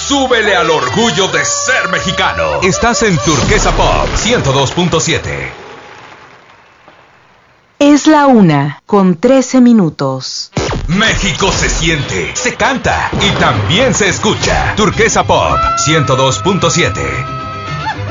Súbele al orgullo de ser mexicano. Estás en Turquesa Pop 102.7. Es la 1:13. México se siente, se canta y también se escucha. Turquesa Pop 102.7.